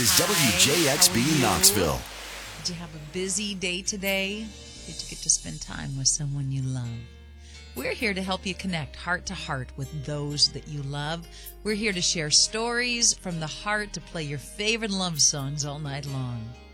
is WJXB Knoxville. Did you have a busy day today? Did you get to spend time with someone you love? We're here to help you connect heart to heart with those that you love. We're here to share stories from the heart, to play your favorite love songs all night long.